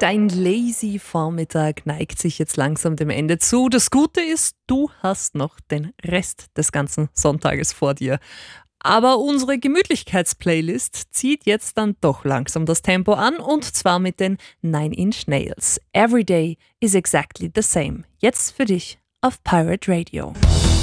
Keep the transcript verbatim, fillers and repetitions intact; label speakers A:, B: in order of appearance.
A: Dein lazy Vormittag neigt sich jetzt langsam dem Ende zu. Das Gute ist, du hast noch den Rest des ganzen Sonntages vor dir. Aber unsere Gemütlichkeitsplaylist zieht jetzt dann doch langsam das Tempo an, und zwar mit den Nine Inch Nails. Every day is exactly the same. Jetzt für dich auf Pirate Radio.